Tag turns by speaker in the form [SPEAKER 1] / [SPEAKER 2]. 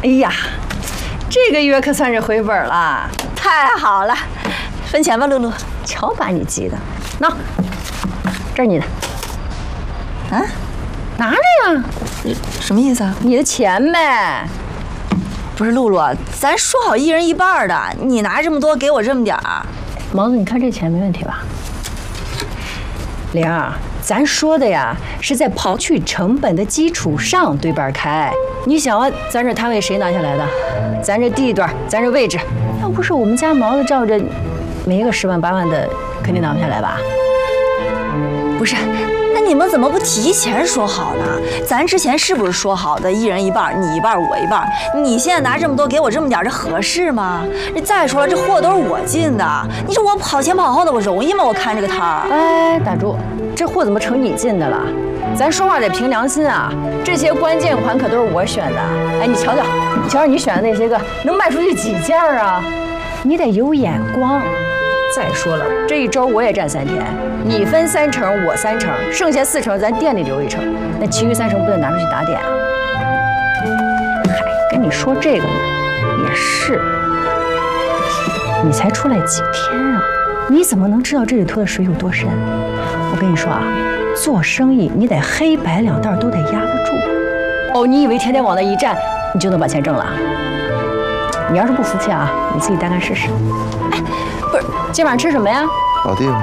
[SPEAKER 1] 哎呀，这个月可算是回本了，
[SPEAKER 2] 太好了，分钱吧，露露。
[SPEAKER 1] 瞧把你急的，喏，这是你的。
[SPEAKER 2] 啊？
[SPEAKER 1] 拿着呀。
[SPEAKER 2] 什么意思啊？
[SPEAKER 1] 你的钱呗。
[SPEAKER 2] 不是露露，咱说好一人一半的，你拿这么多，给我这么点儿。
[SPEAKER 1] 毛子，你看这钱没问题吧？玲儿，咱说的呀，是在刨去成本的基础上对半开。你想啊，咱这摊位谁拿下来的？咱这地段，咱这位置，要不是我们家毛子罩着，没一个10万8万的，肯定拿不下来吧？
[SPEAKER 2] 不是，那你们怎么不提前说好呢？咱之前是不是说好的一人一半，你一半我一半？你现在拿这么多给我这么点，这合适吗？再说了，这货都是我进的，你说我跑前跑后的，我容易吗？我看这个摊儿。
[SPEAKER 1] 哎，打住，这货怎么成你进的了？咱说话得凭良心啊！这些关键款可都是我选的。哎，你瞧瞧，你瞧瞧你选的那些个，能卖出去几件啊？你得有眼光。再说了，这一周我也占3天，你分3成，我3成，剩下4成咱店里留1成，那其余3成不得拿出去打点啊？嗨，跟你说这个呢，也是，你才出来几天啊，你怎么能知道这里头的水有多深？我跟你说啊，做生意你得黑白两道都得压得住。哦，你以为天天往那一站，你就能把钱挣了？你要是不服气啊，你自己单干试试。哎，不是，今晚吃什么呀？
[SPEAKER 3] 老弟。